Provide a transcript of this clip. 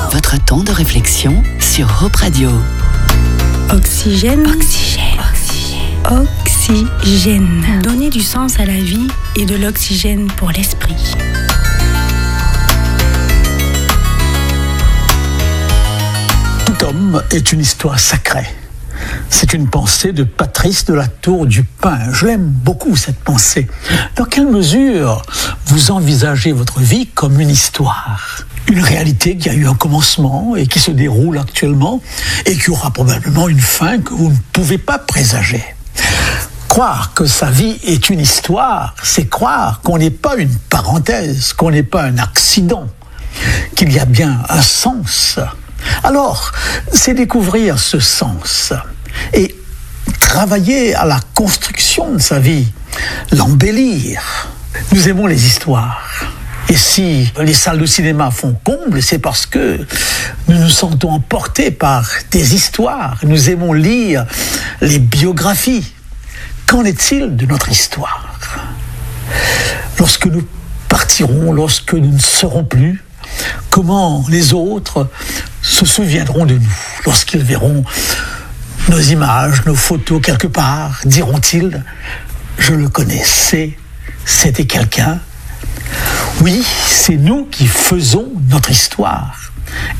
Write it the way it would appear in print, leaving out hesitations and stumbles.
Votre temps de réflexion sur Hope Radio. Oxygène. Donner du sens à la vie et de l'oxygène pour l'esprit. Tout homme est une histoire sacrée. C'est une pensée de Patrice de la Tour du Pin. Je l'aime beaucoup, cette pensée. Dans quelle mesure vous envisagez votre vie comme une histoire ? Une réalité qui a eu un commencement et qui se déroule actuellement et qui aura probablement une fin que vous ne pouvez pas présager. Croire que sa vie est une histoire, c'est croire qu'on n'est pas une parenthèse, qu'on n'est pas un accident, qu'il y a bien un sens. Alors, c'est découvrir ce sens et travailler à la construction de sa vie, l'embellir. Nous aimons les histoires. Et si les salles de cinéma font comble, c'est parce que nous nous sentons emportés par des histoires. Nous aimons lire les biographies. Qu'en est-il de notre histoire ? Lorsque nous partirons, lorsque nous ne serons plus, comment les autres se souviendront de nous lorsqu'ils verront nos images, nos photos quelque part? Diront-ils « Je le connaissais, c'était quelqu'un ». Oui, c'est nous qui faisons notre histoire.